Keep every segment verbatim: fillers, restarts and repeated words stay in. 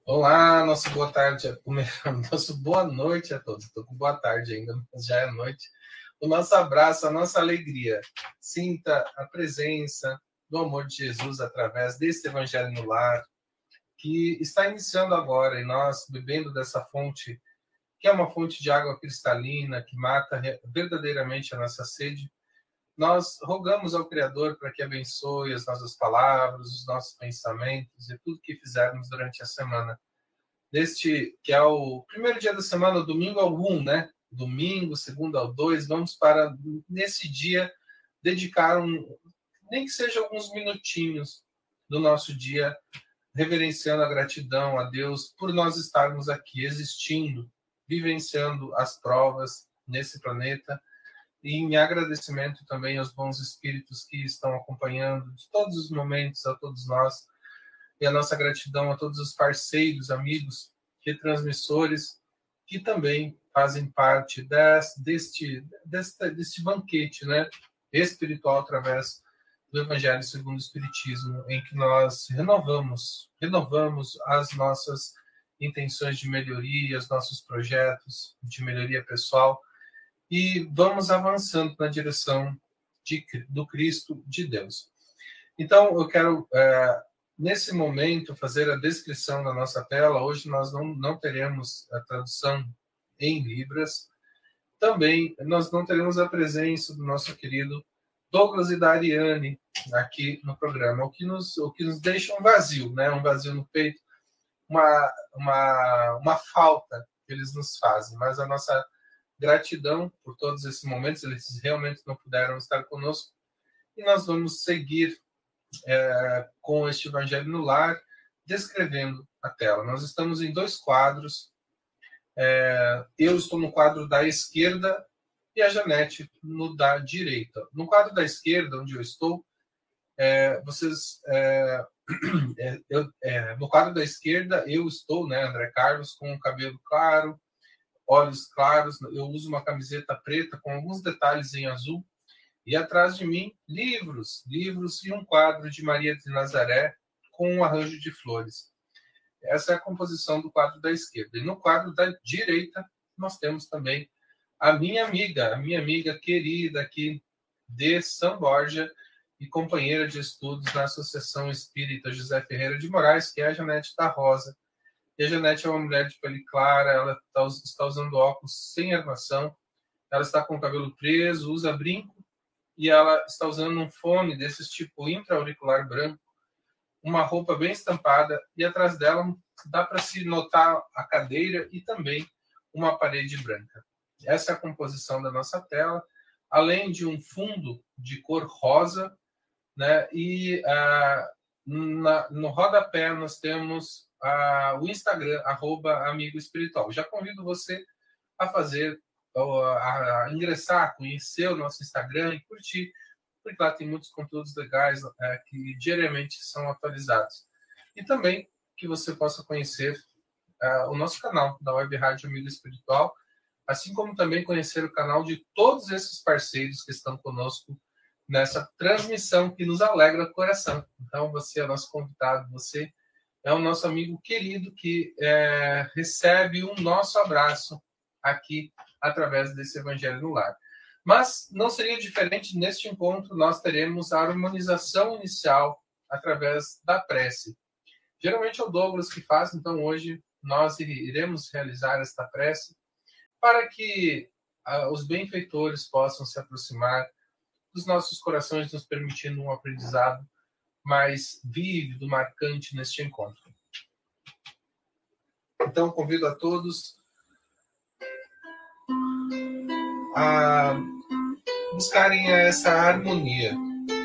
Olá, nosso boa tarde, nosso boa noite a todos. Estou com boa tarde ainda, mas já é noite. O nosso abraço, a nossa alegria. Sinta a presença do amor de Jesus através desse Evangelho no Lar, que está iniciando agora, e nós, bebendo dessa fonte, que é uma fonte de água cristalina, que mata verdadeiramente a nossa sede, nós rogamos ao Criador para que abençoe as nossas palavras, os nossos pensamentos e tudo que fizermos durante a semana. Deste, que é o primeiro dia da semana, o domingo ao um, né? Domingo, segundo ao dois, vamos para, nesse dia, dedicar um, nem que seja alguns minutinhos do nosso dia, reverenciando a gratidão a Deus por nós estarmos aqui, existindo, vivenciando as provas nesse planeta, e em agradecimento também aos bons espíritos que estão acompanhando de todos os momentos, a todos nós, e a nossa gratidão a todos os parceiros, amigos, retransmissores, que também fazem parte desse, deste, deste, deste banquete, né, espiritual através do Evangelho segundo o Espiritismo, em que nós renovamos, renovamos as nossas intenções de melhoria, os nossos projetos de melhoria pessoal, e vamos avançando na direção de, do Cristo de Deus. Então, eu quero, é, nesse momento, fazer a descrição da nossa tela. Hoje nós não, não teremos a tradução em Libras. Também nós não teremos a presença do nosso querido Douglas e da Ariane aqui no programa, o que nos, o que nos deixa um vazio, né? Um vazio no peito, uma, uma, uma falta que eles nos fazem. Mas a nossa gratidão por todos esses momentos, eles realmente não puderam estar conosco, e nós vamos seguir é, com este Evangelho no Lar, descrevendo a tela. Nós estamos em dois quadros, é, eu estou no quadro da esquerda e a Janete no da direita. No quadro da esquerda, onde eu estou, é, vocês... É, é, eu, é, no quadro da esquerda, eu estou, né, André Carlos, com o cabelo claro, olhos claros, eu uso uma camiseta preta com alguns detalhes em azul, e atrás de mim, livros, livros e um quadro de Maria de Nazaré com um arranjo de flores. Essa é a composição do quadro da esquerda. E no quadro da direita, nós temos também a minha amiga, a minha amiga querida aqui de São Borja e companheira de estudos na Associação Espírita José Ferreira de Moraes, que é a Janete da Rosa. E a Janete é uma mulher de pele clara, ela está usando óculos sem armação, ela está com o cabelo preso, usa brinco, e ela está usando um fone desses tipo intra-auricular branco, uma roupa bem estampada, e atrás dela dá para se notar a cadeira e também uma parede branca. Essa é a composição da nossa tela, além de um fundo de cor rosa, né? E ah, na, no rodapé nós temos ah, o Instagram, arroba Amigo Espiritual. Já convido você a fazer, a, a ingressar, a conhecer o nosso Instagram e curtir, porque lá tem muitos conteúdos legais é, que diariamente são atualizados. E também que você possa conhecer uh, o nosso canal da Web Rádio Amigo Espiritual, assim como também conhecer o canal de todos esses parceiros que estão conosco nessa transmissão que nos alegra o coração. Então, você é nosso convidado, você é o nosso amigo querido que é, recebe um nosso abraço aqui através desse Evangelho no Lar. Mas não seria diferente neste encontro, nós teremos a harmonização inicial através da prece. Geralmente é o Douglas que faz, então hoje nós iremos realizar esta prece para que uh, os benfeitores possam se aproximar dos nossos corações, nos permitindo um aprendizado mais vívido, marcante neste encontro. Então, convido a todos a buscarem essa harmonia,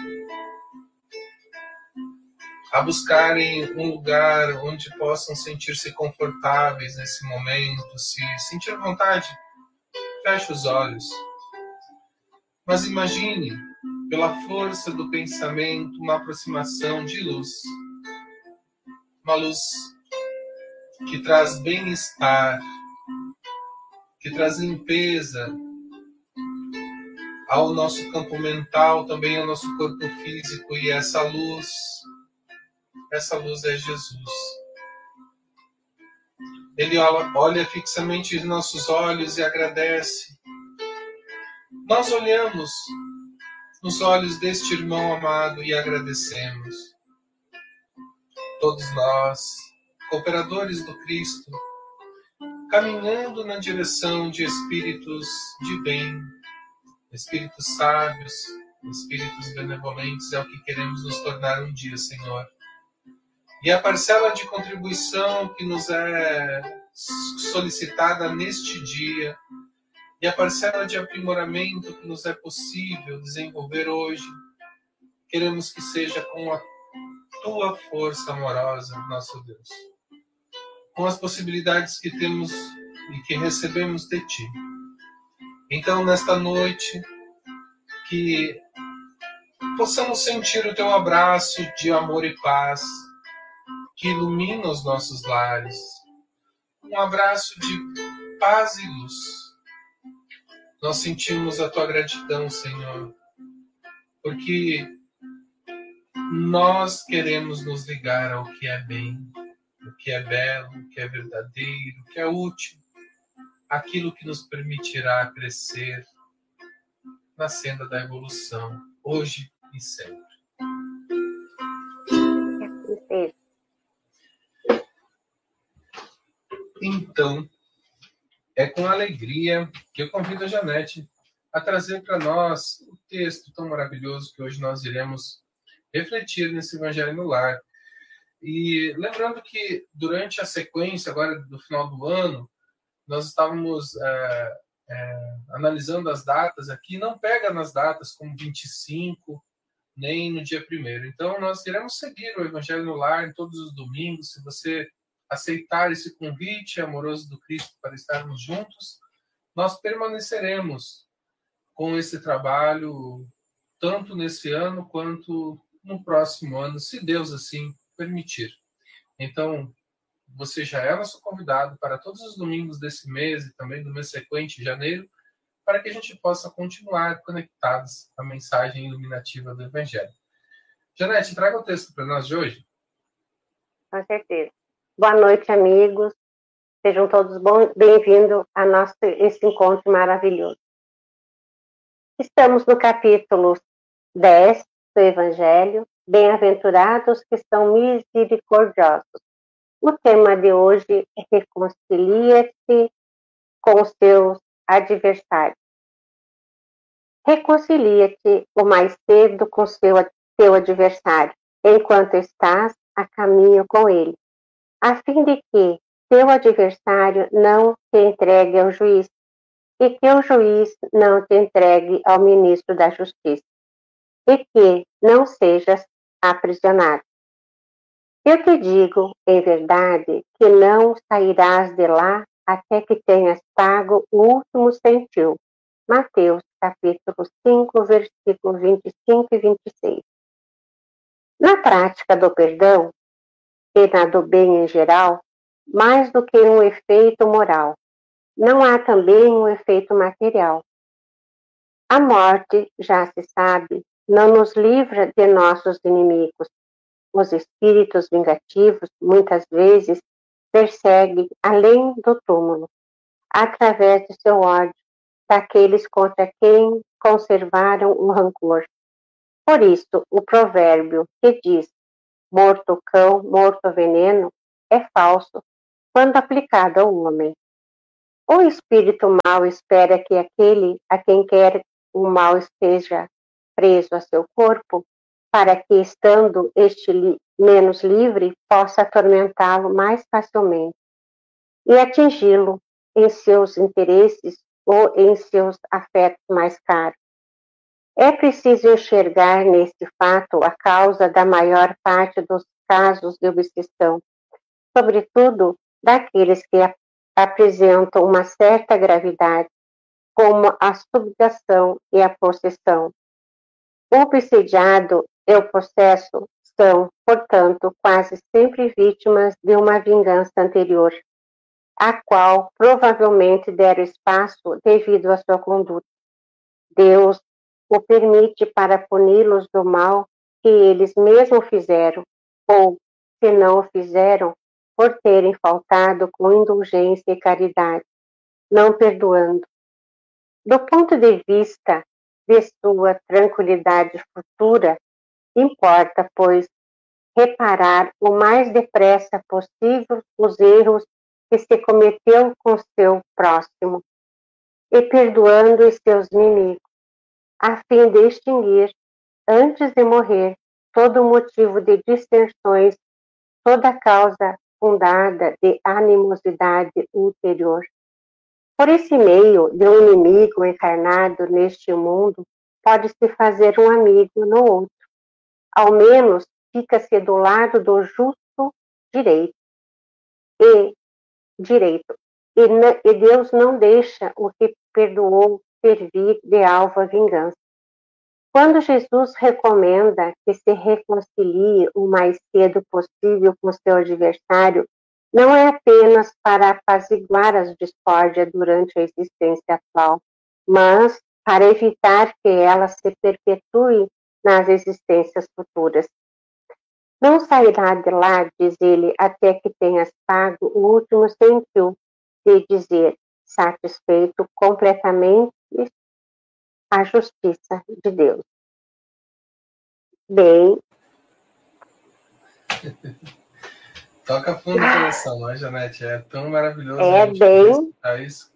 a buscarem um lugar onde possam sentir-se confortáveis nesse momento, se sentir à vontade. Feche os olhos. Mas imagine, pela força do pensamento, uma aproximação de luz. Uma luz que traz bem-estar, que traz limpeza ao nosso campo mental, também ao nosso corpo físico. E essa luz, essa luz é Jesus. Ele olha fixamente os nossos olhos e agradece. Nós olhamos nos olhos deste irmão amado e agradecemos. Todos nós, cooperadores do Cristo, caminhando na direção de espíritos de bem, espíritos sábios, espíritos benevolentes, é o que queremos nos tornar um dia, Senhor. E a parcela de contribuição que nos é solicitada neste dia, e a parcela de aprimoramento que nos é possível desenvolver hoje, queremos que seja com a Tua força amorosa, nosso Deus. Com as possibilidades que temos e que recebemos de Ti. Então, nesta noite, que possamos sentir o Teu abraço de amor e paz, que ilumina os nossos lares. Um abraço de paz e luz. Nós sentimos a Tua gratidão, Senhor, porque nós queremos nos ligar ao que é bem, o que é belo, o que é verdadeiro, o que é útil, aquilo que nos permitirá crescer na senda da evolução, hoje e sempre. Então, é com alegria que eu convido a Janete a trazer para nós o texto tão maravilhoso que hoje nós iremos refletir nesse Evangelho no Lar. E lembrando que durante a sequência, agora do final do ano, nós estávamos é, é, analisando as datas aqui, não pega nas datas como vinte e cinco, nem no dia primeiro. Então, nós iremos seguir o Evangelho no Lar em todos os domingos. Se você aceitar esse convite amoroso do Cristo para estarmos juntos, nós permaneceremos com esse trabalho, tanto nesse ano quanto no próximo ano, se Deus assim permitir. Então, você já é nosso convidado para todos os domingos desse mês e também do mês sequente, janeiro, para que a gente possa continuar conectados à mensagem iluminativa do Evangelho. Janete, traga o texto para nós de hoje. Com certeza. Boa noite, amigos. Sejam todos bem-vindos a nosso, esse encontro maravilhoso. Estamos no capítulo dez do Evangelho, Bem-aventurados que são misericordiosos. O tema de hoje é reconcilia-se com os seus adversários. Reconcilia-te o mais cedo com seu, teu adversário, enquanto estás a caminho com ele, a fim de que teu adversário não te entregue ao juiz, e que o juiz não te entregue ao ministro da Justiça, e que não sejas aprisionado. Eu te digo, em verdade, que não sairás de lá até que tenhas pago o último centil. Mateus, capítulo cinco, versículos vinte e cinco e vinte e seis. Na prática do perdão, e na do bem em geral, mais do que um efeito moral, não há também um efeito material. A morte, já se sabe, não nos livra de nossos inimigos. Os espíritos vingativos, muitas vezes, perseguem além do túmulo, através de seu ódio, daqueles contra quem conservaram o rancor. Por isso, o provérbio que diz morto cão, morto veneno, é falso quando aplicado ao homem. O espírito mau espera que aquele a quem quer o mal esteja preso a seu corpo, para que, estando este li- menos livre, possa atormentá-lo mais facilmente e atingi-lo em seus interesses ou em seus afetos mais caros. É preciso enxergar neste fato a causa da maior parte dos casos de obsessão, sobretudo daqueles que ap- apresentam uma certa gravidade, como a subjugação e a possessão. O obsediado e o possesso são, portanto, quase sempre vítimas de uma vingança anterior, a qual provavelmente deram espaço devido à sua conduta. Deus o permite para puni-los do mal que eles mesmos fizeram, ou, se não o fizeram, por terem faltado com indulgência e caridade, não perdoando. Do ponto de vista de sua tranquilidade futura, importa, pois, reparar o mais depressa possível os erros que se cometeu com seu próximo, e perdoando os seus inimigos, a fim de extinguir, antes de morrer, todo motivo de dissensões, toda causa fundada de animosidade ulterior. Por esse meio de um inimigo encarnado neste mundo, pode-se fazer um amigo no outro. Ao menos fica-se do lado do justo direito. E direito. E, e Deus não deixa o que perdoou servir de alvo à vingança. Quando Jesus recomenda que se reconcilie o mais cedo possível com seu adversário, não é apenas para apaziguar as discórdias durante a existência atual, mas para evitar que elas se perpetuem nas existências futuras. Não sairá de lá, diz ele, até que tenhas pago o último centil, de dizer, satisfeito completamente a justiça de Deus. Bem... Toca fundo o coração, não é, Janete? É tão maravilhoso é a gente bem... escutar isso.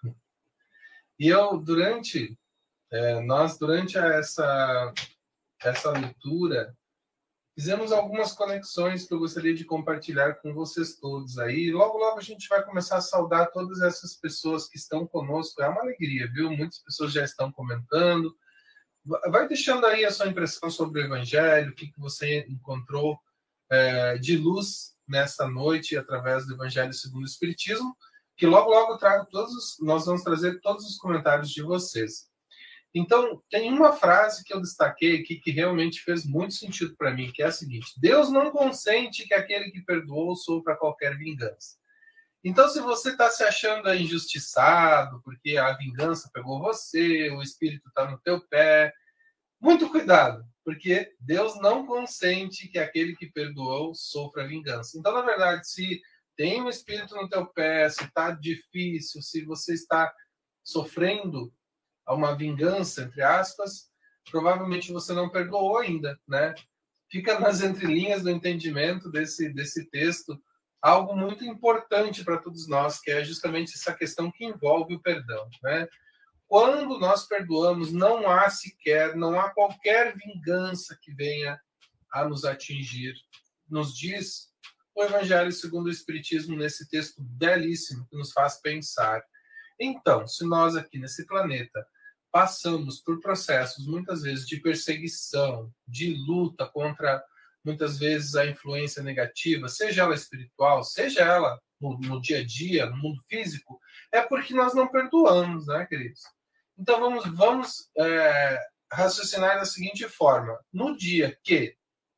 E eu, durante... É, nós, durante essa, essa leitura, fizemos algumas conexões que eu gostaria de compartilhar com vocês todos aí. Logo, logo a gente vai começar a saudar todas essas pessoas que estão conosco. É uma alegria, viu? Muitas pessoas já estão comentando. Vai deixando aí a sua impressão sobre o Evangelho, o que, que você encontrou é, de luz nessa noite através do Evangelho segundo o Espiritismo, que logo, logo eu trago todos os, nós vamos trazer todos os comentários de vocês. Então, tem uma frase que eu destaquei aqui que realmente fez muito sentido para mim, que é a seguinte: Deus não consente que aquele que perdoou sofra qualquer vingança. Então, se você está se achando injustiçado, porque a vingança pegou você, o espírito está no teu pé, muito cuidado, porque Deus não consente que aquele que perdoou sofra vingança. Então, na verdade, se tem um espírito no teu pé, se está difícil, se você está sofrendo uma vingança, entre aspas, provavelmente você não perdoou ainda, né? Fica nas entrelinhas do entendimento desse, desse texto algo muito importante para todos nós, que é justamente essa questão que envolve o perdão, né? Quando nós perdoamos, não há sequer, não há qualquer vingança que venha a nos atingir. Nos diz o Evangelho segundo o Espiritismo nesse texto belíssimo que nos faz pensar. Então, se nós aqui nesse planeta passamos por processos, muitas vezes, de perseguição, de luta contra, muitas vezes, a influência negativa, seja ela espiritual, seja ela no, no dia a dia, no mundo físico, é porque nós não perdoamos, né, queridos? Então, vamos, vamos é, raciocinar da seguinte forma. No dia que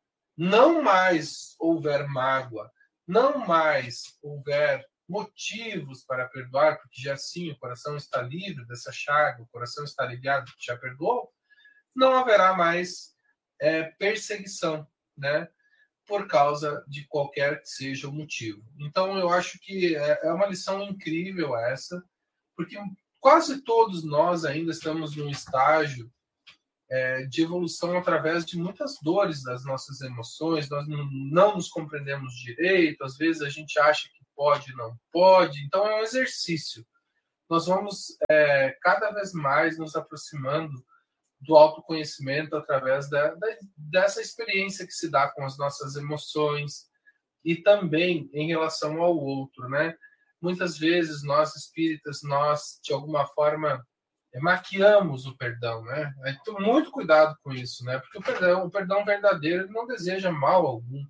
não mais houver mágoa, não mais houver motivos para perdoar, porque já sim o coração está livre dessa chaga, o coração está aliviado porque já perdoou, não haverá mais é, perseguição, né? Por causa de qualquer que seja o motivo. Então, eu acho que é uma lição incrível essa, porque quase todos nós ainda estamos num estágio é, de evolução através de muitas dores das nossas emoções, nós não, não nos compreendemos direito, às vezes a gente acha que pode, não pode, então é um exercício. Nós vamos é, cada vez mais nos aproximando do autoconhecimento através da, da, dessa experiência que se dá com as nossas emoções e também em relação ao outro, né? Muitas vezes nós espíritas, nós de alguma forma maquiamos o perdão, né? Então, muito cuidado com isso, né? Porque o perdão, o perdão verdadeiro, ele não deseja mal algum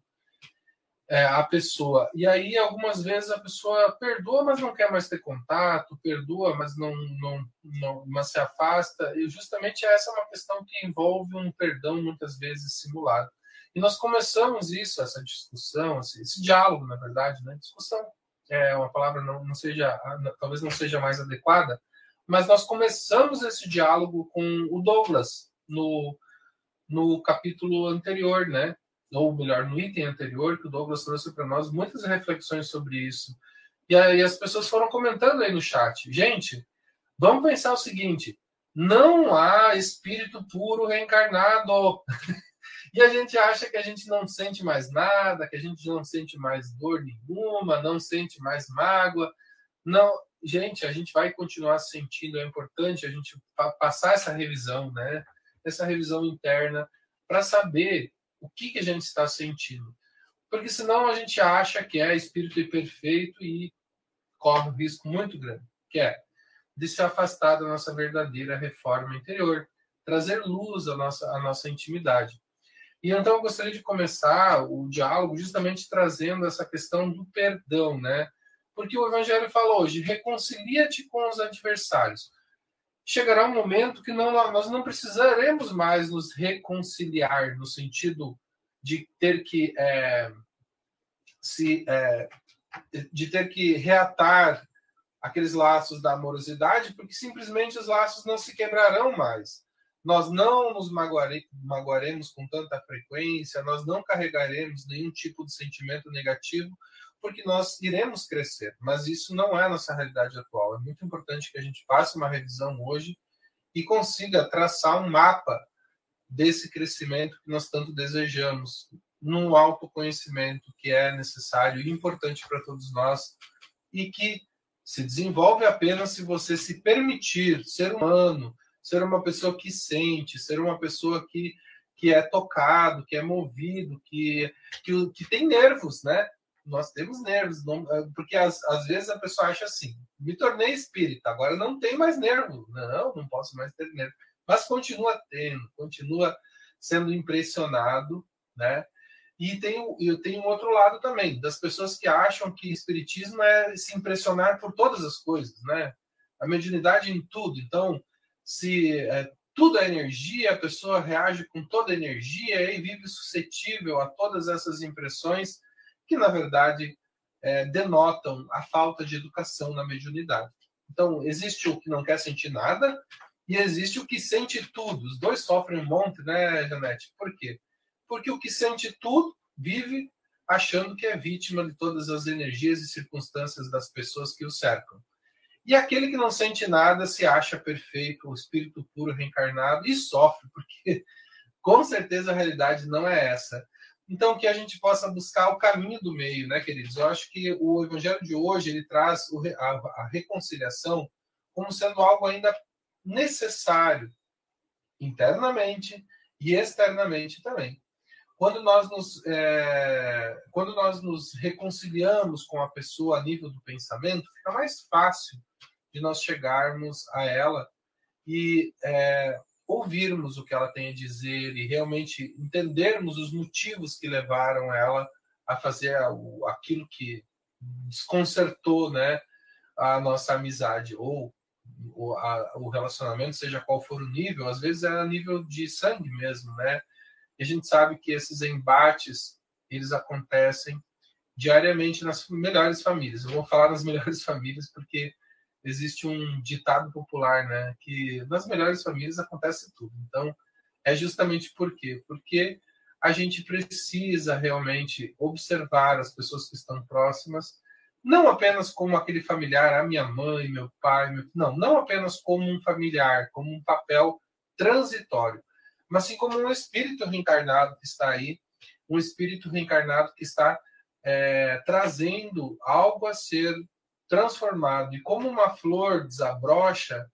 é, à pessoa. E aí, algumas vezes, a pessoa perdoa, mas não quer mais ter contato, perdoa, mas não, não, não mas se afasta. E justamente essa é uma questão que envolve um perdão, muitas vezes, simulado. E nós começamos isso, essa discussão, esse, esse diálogo, na verdade, né? Discussão é uma palavra não, não seja, talvez não seja mais adequada, mas nós começamos esse diálogo com o Douglas no, no capítulo anterior, né? ou melhor, no item anterior, que o Douglas trouxe para nós muitas reflexões sobre isso. E aí as pessoas foram comentando aí no chat. Gente, vamos pensar o seguinte, não há espírito puro reencarnado. E a gente acha que a gente não sente mais nada, que a gente não sente mais dor nenhuma, não sente mais mágoa. Não, gente, a gente vai continuar sentindo, é importante a gente passar essa revisão, né? Essa revisão interna, para saber o que, que a gente está sentindo. Porque senão a gente acha que é espírito imperfeito e corre um risco muito grande, que é de se afastar da nossa verdadeira reforma interior, trazer luz à nossa, à nossa intimidade. E então eu gostaria de começar o diálogo justamente trazendo essa questão do perdão, né? Porque o Evangelho fala hoje, reconcilia-te com os adversários. Chegará um momento que não, nós não precisaremos mais nos reconciliar, no sentido de ter que é, se, é, de ter que reatar aqueles laços da amorosidade, porque simplesmente os laços não se quebrarão mais. Nós não nos magoare, magoaremos com tanta frequência, nós não carregaremos nenhum tipo de sentimento negativo, porque nós iremos crescer, mas isso não é a nossa realidade atual. É muito importante que a gente faça uma revisão hoje e consiga traçar um mapa desse crescimento que nós tanto desejamos, num autoconhecimento que é necessário e importante para todos nós, e que se desenvolve apenas se você se permitir ser humano, ser uma pessoa que sente, ser uma pessoa que, que é tocado, que é movido, que, que, que tem nervos, né? Nós temos nervos, não, porque às, às vezes a pessoa acha assim, me tornei espírita, agora não tem mais nervo. Não, não posso mais ter nervo. Mas continua tendo, continua sendo impressionado, né? E tem, eu tenho um outro lado também, das pessoas que acham que espiritismo é se impressionar por todas as coisas, né? A mediunidade em tudo. Então, se é, tudo é energia, a pessoa reage com toda a energia e vive suscetível a todas essas impressões que, na verdade, é, denotam a falta de educação na mediunidade. Então, existe o que não quer sentir nada e existe o que sente tudo. Os dois sofrem um monte, né, Janete? Por quê? Porque o que sente tudo vive achando que é vítima de todas as energias e circunstâncias das pessoas que o cercam. E aquele que não sente nada se acha perfeito, o espírito puro reencarnado, e sofre, porque com certeza a realidade não é essa. Então, que a gente possa buscar o caminho do meio, né, queridos? Eu acho que o Evangelho de hoje, ele traz a, a reconciliação como sendo algo ainda necessário, internamente e externamente também. Quando nós nos, é, quando nós nos reconciliamos com a pessoa a nível do pensamento, fica mais fácil de nós chegarmos a ela e é, ouvirmos o que ela tem a dizer e realmente entendermos os motivos que levaram ela a fazer aquilo que desconcertou, né, a nossa amizade ou o, a, o relacionamento, seja qual for o nível. Às vezes é a nível de sangue mesmo, né? E a gente sabe que esses embates, eles acontecem diariamente nas melhores famílias. Eu vou falar nas melhores famílias porque existe um ditado popular, né, que nas melhores famílias acontece tudo. Então, é justamente por quê? Porque a gente precisa realmente observar as pessoas que estão próximas, não apenas como aquele familiar, a minha mãe, meu pai, meu... não, não apenas como um familiar, como um papel transitório, mas sim como um espírito reencarnado que está aí, um espírito reencarnado que está é, trazendo algo a ser transformado. E como uma flor desabrocha